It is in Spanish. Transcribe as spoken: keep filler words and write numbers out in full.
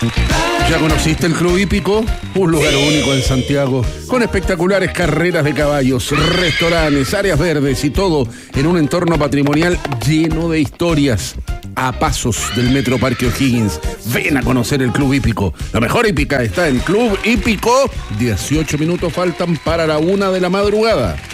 ¿Ya conociste el Club Hípico? Un lugar único en Santiago, con espectaculares carreras de caballos, restaurantes, áreas verdes y todo en un entorno patrimonial lleno de historias. A pasos del Metro Parque O'Higgins, ven a conocer el Club Hípico. La mejor hípica está en Club Hípico. dieciocho minutos faltan para la una de la madrugada.